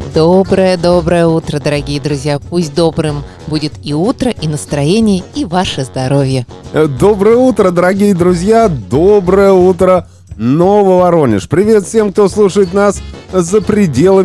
Доброе утро, дорогие друзья. Пусть добрым будет и утро, и настроение, и ваше здоровье. Доброе утро, дорогие друзья. Доброе утро, Нововоронеж. Привет всем, кто слушает нас за пределами